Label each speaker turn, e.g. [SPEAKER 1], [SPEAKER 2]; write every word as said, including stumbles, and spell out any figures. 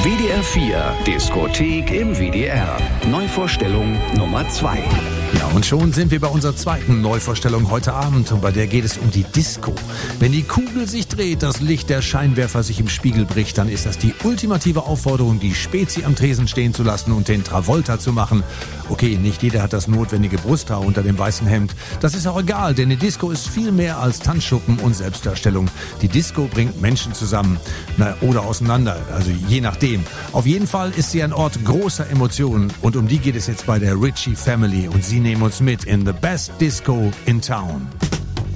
[SPEAKER 1] W D R vier Diskothek im W D R. Neuvorstellung Nummer zwei.
[SPEAKER 2] Ja, und schon sind wir bei unserer zweiten Neuvorstellung heute Abend und bei der geht es um die Disco. Wenn die Kugel sich dreht, das Licht der Scheinwerfer sich im Spiegel bricht, dann ist das die ultimative Aufforderung, die Spezi am Tresen stehen zu lassen und den Travolta zu machen. Okay, nicht jeder hat das notwendige Brusthaar unter dem weißen Hemd. Das ist auch egal, denn die Disco ist viel mehr als Tanzschuppen und Selbstdarstellung. Die Disco bringt Menschen zusammen. Na, oder auseinander, also je nachdem. Auf jeden Fall ist sie ein Ort großer Emotionen und um die geht es jetzt bei der Ritchie Family und sie nehmen uns mit in the best disco in town.